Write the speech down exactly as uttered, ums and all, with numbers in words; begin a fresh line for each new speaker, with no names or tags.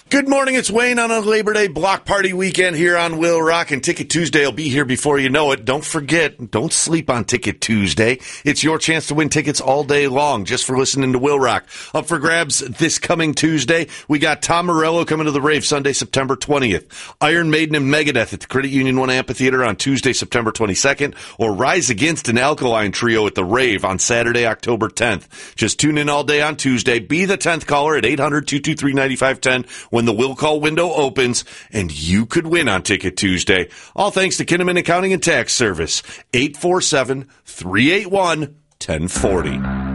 Good morning, it's Wayne on a Labor Day block party weekend here on Will Rock, and Ticket Tuesday will be here before you know it. Don't forget, don't sleep on Ticket Tuesday. It's your chance to win tickets all day long just for listening to Will Rock. Up for grabs this coming Tuesday, we got Tom Morello coming to the Rave Sunday, September twentieth. Iron Maiden and Megadeth at the Credit Union One Amphitheater on Tuesday, September twenty-second, or Rise Against an Alkaline Trio at the Rave on Saturday, October tenth. Just tune in all day on Tuesday. Be the tenth caller at eight hundred, two two three, nine five one zero when the Will Call window opens, and you could win on Ticket Tuesday. All thanks to Kinnaman Accounting and Tax Service, eight four seven, three eight one, one zero four zero.